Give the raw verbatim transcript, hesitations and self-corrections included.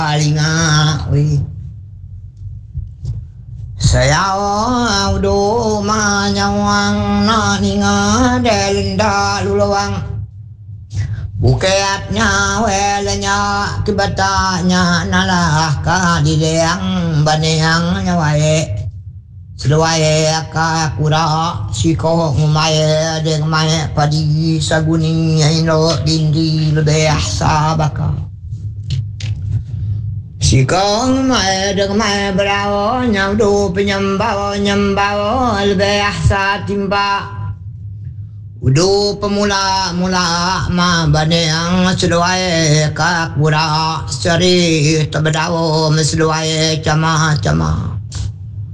linga wi saya udo manyawang na ninga delenda luluang buketnya welenya kibatanya nalah ka dileang baneang nyawae seluaye ka kura siko ngumaye deng mae padi saguni ino dindi lebih sabaka sikong mae deng mae brao nyamdu penyembao nyembao lebih sa timba udu pemula mula ma baneang seluaye ka kura sari tabedao meseluaye cama cama